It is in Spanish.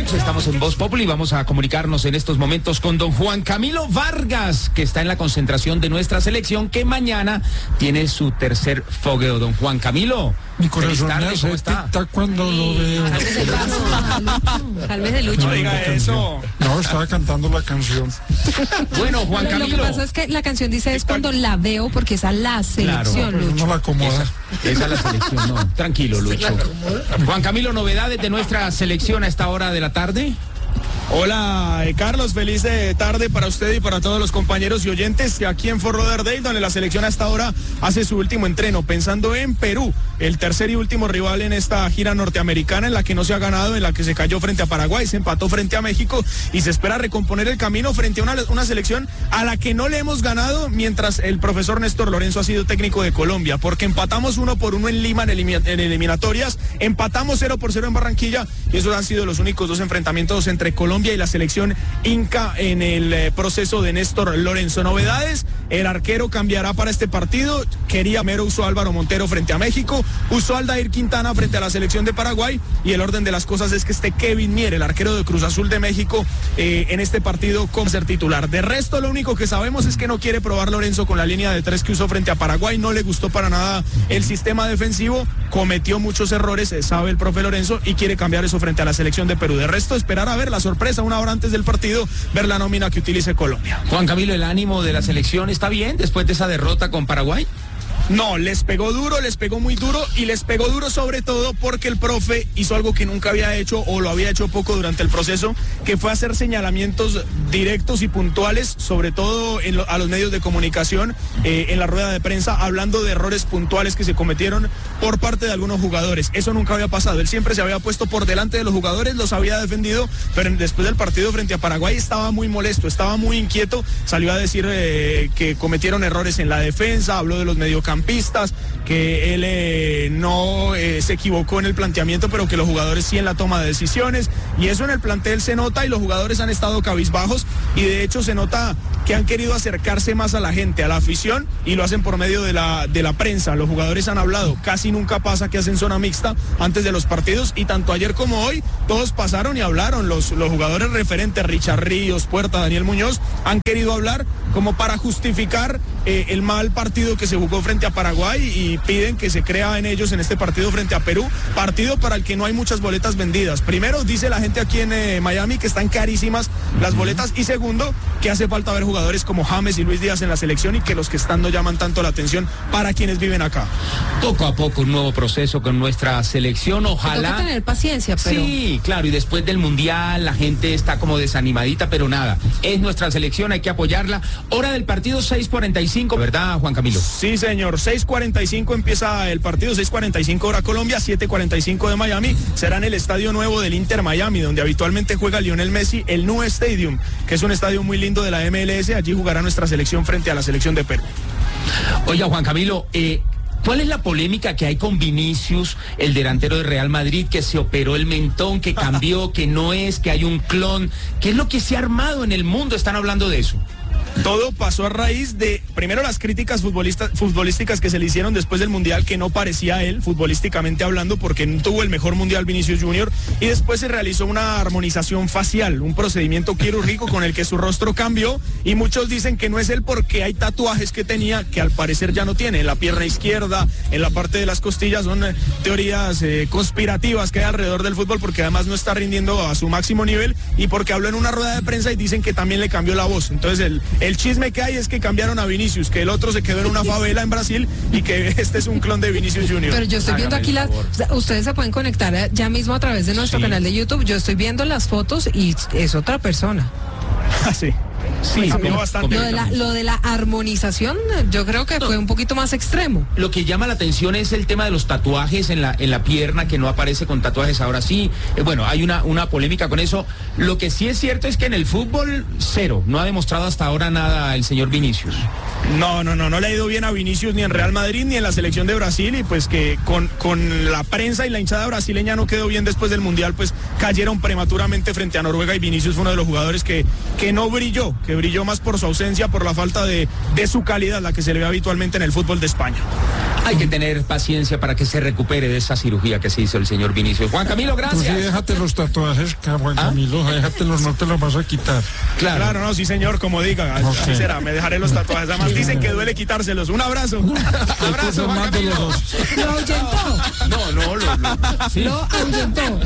Estamos en Voz Populi y vamos a comunicarnos en estos momentos con don Juan Camilo Vargas, que está en la concentración de nuestra selección, que mañana tiene su tercer fogueo. Don Juan Camilo, mi corazón tarde, me hace ¿cómo está? tic-tac cuando lo veo. Tal vez de Lucho. No diga eso. No, estaba cantando la canción. Bueno, Juan Lo Camilo. que pasa es que la canción dice es cuando la veo, porque es a la selección, Pero Lucho. no la acomoda. Esa es la selección, no. Tranquilo, Lucho. Juan Camilo, novedades de nuestra selección a esta hora de la tarde. Hola, Carlos, feliz tarde para usted y para todos los compañeros y oyentes aquí en Fort Lauderdale, donde la selección hasta ahora hace su último entreno, pensando en Perú, el tercer y último rival en esta gira norteamericana, en la que no se ha ganado, en la que se cayó frente a Paraguay, se empató frente a México y se espera recomponer el camino frente a una selección a la que no le hemos ganado mientras el profesor Néstor Lorenzo ha sido técnico de Colombia, porque empatamos 1-1 en Lima en eliminatorias, empatamos 0-0 en Barranquilla y esos han sido los únicos dos enfrentamientos entre Colombia y la selección inca en el proceso de Néstor Lorenzo. Novedades, el arquero cambiará para este partido. Mero usó a Álvaro Montero frente a México, usó a Aldair Quintana frente a la selección de Paraguay, y el orden de las cosas es que esté Kevin Mier, el arquero de Cruz Azul de México, en este partido como ser titular. De resto, lo único que sabemos es que no quiere probar Lorenzo con la línea de 3 que usó frente a Paraguay. No le gustó para nada el sistema defensivo, cometió muchos errores, sabe el profe Lorenzo, y quiere cambiar eso frente a la selección de Perú. De resto, esperar a ver la sorpresa una hora antes del partido, ver la nómina que utilice Colombia. Juan Camilo, ¿el ánimo de la selección está bien después de esa derrota con Paraguay? No, les pegó duro, les pegó muy duro, y les pegó duro sobre todo porque el profe hizo algo que nunca había hecho o lo había hecho poco durante el proceso, que fue hacer señalamientos directos y puntuales, sobre todo a los medios de comunicación, en la rueda de prensa, hablando de errores puntuales que se cometieron por parte de algunos jugadores. Eso nunca había pasado. Él siempre se había puesto por delante de los jugadores, los había defendido, pero después del partido frente a Paraguay estaba muy molesto, estaba muy inquieto, salió a decir que cometieron errores en la defensa, habló de los mediocampistas, que él no se equivocó en el planteamiento, pero que los jugadores sí en la toma de decisiones, y eso en el plantel se nota, y los jugadores han estado cabizbajos, y de hecho se nota que han querido acercarse más a la gente, a la afición, y lo hacen por medio de la prensa. Los jugadores han hablado, casi nunca pasa que hacen zona mixta antes de los partidos, y tanto ayer como hoy todos pasaron y hablaron. Los jugadores referentes, Richard Ríos, Puerta, Daniel Muñoz, han querido hablar como para justificar el mal partido que se jugó frente a Paraguay, y piden que se crea en ellos en este partido frente a Perú, partido para el que no hay muchas boletas vendidas. Primero, dice la gente aquí en Miami que están carísimas las boletas, y segundo, que hace falta ver jugadores como James y Luis Díaz en la selección, y que los que están no llaman tanto la atención para quienes viven acá. Poco a poco un nuevo proceso con nuestra selección, ojalá. Hay que tener paciencia, pero... Sí, claro, y después del Mundial la gente está como desanimadita, pero nada, es nuestra selección, hay que apoyarla. Hora del partido 6:45, ¿verdad, Juan Camilo? Sí, señor, 6:45 empieza el partido, 6:45 hora Colombia, 7:45 de Miami. Será en el estadio nuevo del Inter Miami, donde habitualmente juega Lionel Messi, el Nu Stadium, que es un estadio muy lindo de la MLS. Allí jugará nuestra selección frente a la selección de Perú. Oiga, Juan Camilo, ¿cuál es la polémica que hay con Vinicius, el delantero de Real Madrid, que se operó el mentón, que cambió, que no es, que hay un clon? ¿Qué es lo que se ha armado en el mundo? Están hablando de eso. Todo pasó a raíz de, primero, las críticas futbolísticas que se le hicieron después del Mundial, que no parecía él, futbolísticamente hablando, porque no tuvo el mejor Mundial Vinicius Junior, y después se realizó una armonización facial, un procedimiento quirúrgico con el que su rostro cambió, y muchos dicen que no es él porque hay tatuajes que tenía que al parecer ya no tiene, en la pierna izquierda, en la parte de las costillas. Son teorías conspirativas que hay alrededor del fútbol, porque además no está rindiendo a su máximo nivel, y porque habló en una rueda de prensa y dicen que también le cambió la voz. Entonces el chisme que hay es que cambiaron a Vinicius, que el otro se quedó en una favela en Brasil, y que este es un clon de Vinicius Junior. Pero yo estoy viendo aquí ustedes se pueden conectar ya mismo a través de nuestro canal de YouTube. Yo estoy viendo las fotos y es otra persona. Sí. Sí, bastante. Lo de la armonización, yo creo que fue un poquito más extremo. Lo que llama la atención es el tema de los tatuajes en la pierna, que no aparece con tatuajes ahora sí. Bueno, hay una polémica con eso. Lo que sí es cierto es que en el fútbol, cero. No ha demostrado hasta ahora nada el señor Vinicius. No le ha ido bien a Vinicius ni en Real Madrid ni en la selección de Brasil, y pues que con la prensa y la hinchada brasileña no quedó bien después del Mundial, pues cayeron prematuramente frente a Noruega, y Vinicius fue uno de los jugadores que no brilló que brilló más por su ausencia, por la falta de su calidad, la que se le ve habitualmente en el fútbol de España. Hay que tener paciencia para que se recupere de esa cirugía que se hizo el señor Vinicius. Juan Camilo, Tú sí, gracias. déjate los tatuajes, Juan Camilo, déjatelos, no te los vas a quitar. Claro, no, sí señor, como diga, así Ok. será, me dejaré los tatuajes. Además dicen que duele quitárselos. Un abrazo. Abrazo, Juan Mando los Camilo. dos. Lo ahuyentó. No, Lo ahuyentó.